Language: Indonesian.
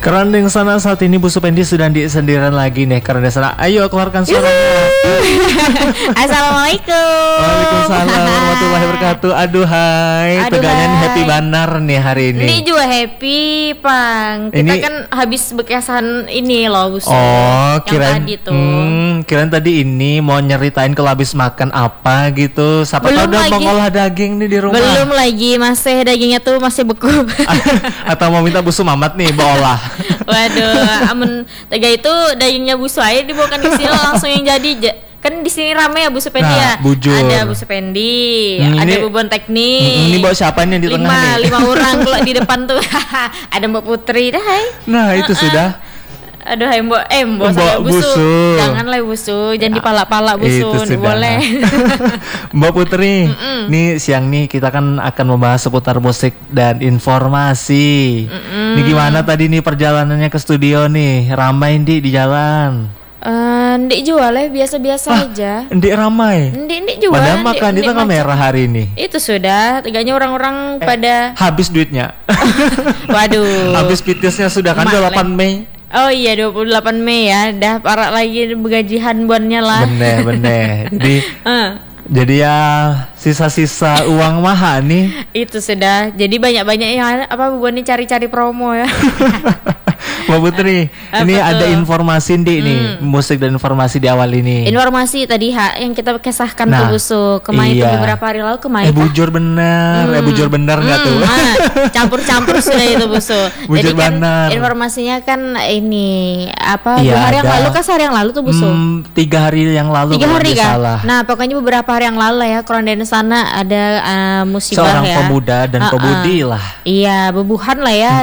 Kerandeng sana saat ini Bu Supendi sudah di sendirian lagi nih. Kerandeng sana, ayo keluarkan suaranya. Assalamualaikum. Waalaikumsalam warahmatullahi wabarakatuh. Aduhai, tegaknya nih happy banar nih hari ini. Ini juga happy, Pang. Kita Ini- kan habis bekesan ini loh, Busu. Oh, yang kirain tadi tuh. kirain tadi ini mau nyeritain kalau habis makan apa gitu. Siapa tahu Belum udah lagi. mengolah daging nih di rumah. Belum lagi, masih dagingnya tuh masih beku. Atau mau minta Bu Mamat nih baolah. Waduh, amun tega itu dagingnya Bu aja dibawakan ke sini langsung yang jadi. Kan di sini rame ya Bu Supendi Nah, ya. bujur. Ada Bu Supendi, ada ini- Bubon Teknik. Ini bawa siapa nih yang di tengah nih? lima orang kalau di depan tuh. Ada Mbak Putri dah, hai. Nah, itu sudah. Aduh, hai Mbak, Mbak Mbak saya Busu. Busu. Janganlah Busu, jangan dipalak-palak Busu, Itu nggak sudah. boleh. Mbak Putri, nih siang nih kita kan akan membahas seputar musik dan informasi. Ini gimana tadi nih perjalanannya ke studio nih? Ramai di jalan. Ndik jual ya, biasa-biasa aja. Ndik ramai. Ndik jual. Padahal makan di tengah macam. merah hari ini. Itu sudah, tegaknya orang-orang pada Habis duitnya. waduh. Habis pitisnya sudah kan Emak 8 Mei. Oh iya 28 Mei ya, dah parah lagi begajihan buannya lah. Bener. Eh, Jadi ya sisa-sisa uang maha nih. itu sudah. Jadi banyak-banyak yang apa buan ini cari-cari promo ya. Mbak Putri, Apa ini tuh? ada informasi nih, musik dan informasi di awal ini. Informasi tadi yang kita kisahkan Nah, tuh Busu kemarin iya. tuh beberapa hari lalu kemarin. Bujur bener, bujur bener nggak tuh? Campur-campur sudah itu Busu. Bujur Jadi kan bener. informasinya kan ini apa Iya, 2 hari yang ada. lalu kan sehari yang lalu tuh Busu. 3 hari yang lalu 3 kalau hari nggak kan? salah. Nah pokoknya beberapa hari yang lalu lah ya Kerandeng sana ada musibah Seorang ya. pemuda dan pemudi lah. Iya bebuhan lah ya.